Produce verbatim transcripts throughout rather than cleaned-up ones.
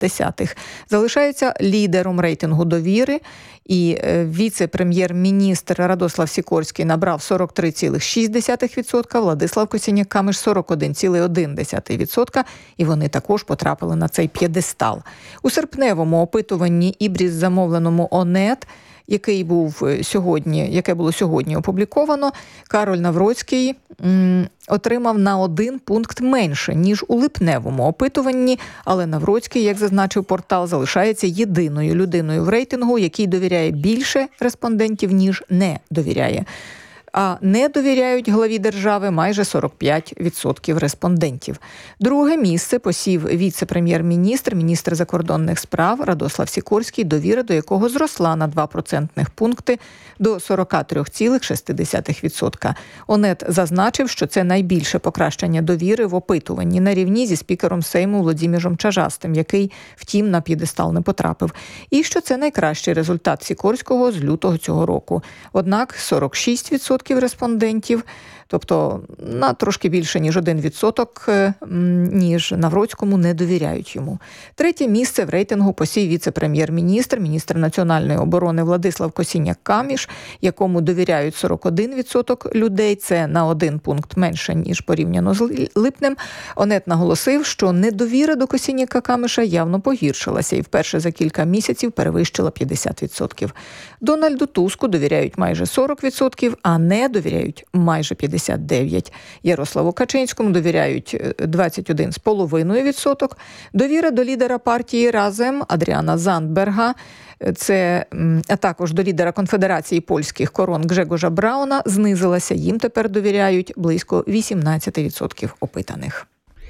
десятих. Залишається лідером рейтингу довіри, і віце-прем'єр-міністр Радослав Сікорський набрав сорок три цілих шість десятих відсотка, Владислав Косін'як-Камиш сорок один цілих один десятий відсотка, і вони також потрапили на цей п'єдестал. У серпневому опитуванні Ібріс, замовленому ОНЕТ, який був сьогодні, яке було сьогодні опубліковано, Кароль Навроцький м, отримав на один пункт менше, ніж у липневому опитуванні, але Навроцький, як зазначив портал, залишається єдиною людиною в рейтингу, який довіряє більше респондентів, ніж не довіряє. А не довіряють главі держави майже сорок п'ять відсотків респондентів. Друге місце посів віце-прем'єр-міністр, міністр закордонних справ Радослав Сікорський, довіра до якого зросла на два процентних пункти до сорок три цілих шість десятих відсотка. ОНЕТ зазначив, що це найбільше покращення довіри в опитуванні на рівні зі спікером Сейму Владимиром Чажастим, який, втім, на п'єдестал не потрапив. І що це найкращий результат Сікорського з лютого цього року. Однак сорок шість відсотків респондентів, тобто на трошки більше, ніж один відсоток, ніж Навроцькому, не довіряють йому. Третє місце в рейтингу посів віце-прем'єр-міністр, міністр національної оборони Владислав Косін'як-Камиш, якому довіряють сорок один відсоток людей. Це на один пункт менше, ніж порівняно з липнем. ОНЕТ наголосив, що недовіра до Косін'яка-Камиша явно погіршилася і вперше за кілька місяців перевищила п'ятдесят відсотків. Дональду Туску довіряють майже сорок відсотків, а не довіряють майже п'ятдесят дев'ять відсотків. Ярославу Качинському довіряють двадцять один цілих п'ять десятих відсотка. Довіра до лідера партії «Разем» Адріана Зандберга, це, а також до лідера Конфедерації польських корон Гжегожа Брауна, знизилася. Їм тепер довіряють близько вісімнадцять відсотків опитаних.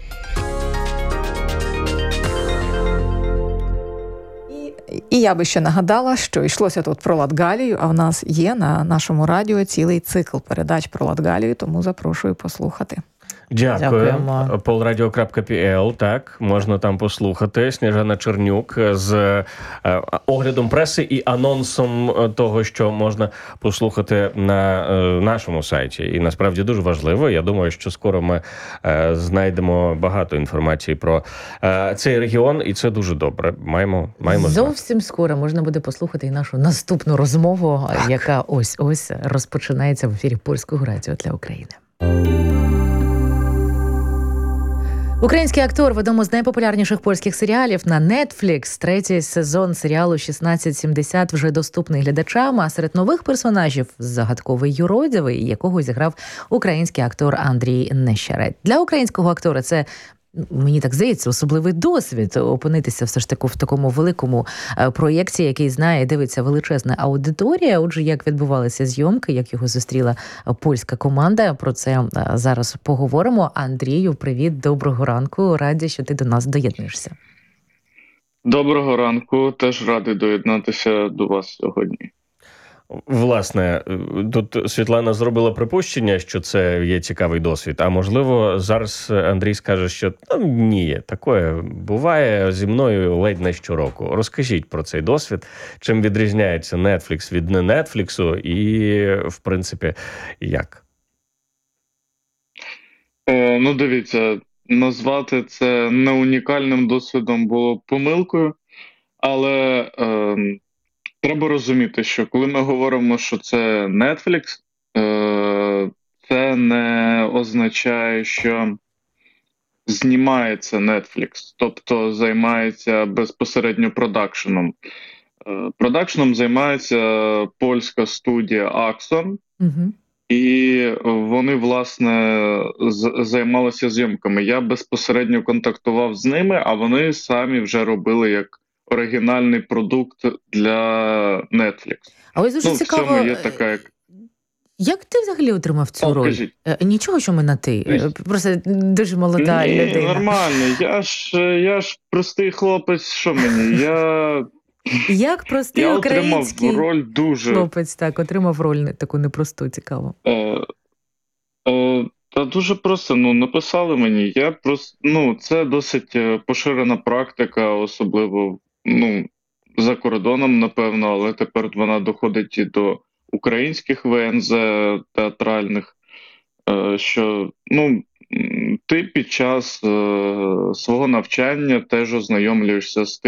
І я би ще нагадала, що йшлося тут про Латгалію, а в нас є на нашому радіо цілий цикл передач про Латгалію, тому запрошую послухати. Дякую. полрадіо крапка пі ел, так, можна там послухати. Сніжана Чернюк з е, оглядом преси і анонсом того, що можна послухати на е, нашому сайті. І насправді дуже важливо. Я думаю, що скоро ми е, знайдемо багато інформації про е, цей регіон, і це дуже добре. Маємо, маємо Зовсім знати. Скоро можна буде послухати і нашу наступну розмову, так, яка ось-ось розпочинається в ефірі Польського радіо для України. Український актор в одному з найпопулярніших польських серіалів на Netflix. Третій сезон серіалу шістнадцять сімдесят вже доступний глядачам, а серед нових персонажів загадковий юродивий, якого зіграв український актор Андрій Нещерет. Для українського актора це, мені так здається, особливий досвід опинитися все ж таки в такому великому проєкті, який знає і дивиться величезна аудиторія. Отже, як відбувалися зйомки, як його зустріла польська команда, про це зараз поговоримо. Андрію, привіт, доброго ранку, раді, що ти до нас доєднуєшся. Доброго ранку, теж радий доєднатися до вас сьогодні. Власне, тут Світлана зробила припущення, що це є цікавий досвід, а можливо зараз Андрій скаже, що ну, ні, таке буває зі мною ледь не щороку. Розкажіть про цей досвід, чим відрізняється Netflix від не Netflix і, в принципі, як? Е, ну, дивіться, назвати це не унікальним досвідом було помилкою, але... Е, Треба розуміти, що коли ми говоримо, що це Netflix, це не означає, що знімається Netflix, тобто займається безпосередньо продакшеном. Продакшеном займається польська студія Axon, угу. І вони, власне, займалися зйомками. Я безпосередньо контактував з ними, а вони самі вже робили як оригінальний продукт для Netflix. А ось дуже ну, цікаво, в цьому є така як... Як ти взагалі отримав цю О, роль? кажіть. Нічого, що ми на ти. Просто дуже молода Ні, людина. Нормально. Я ж, я ж простий хлопець, що мені? Я... Як простий я український отримав роль дуже... хлопець, так, отримав роль таку непросту, цікаву. Е, е, та дуже просто, ну, написали мені. Я просто, ну, це досить поширена практика, особливо, ну, за кордоном, напевно, але тепер вона доходить і до українських ве ен зет театральних, що, ну, ти під час свого навчання теж ознайомлюєшся з тим,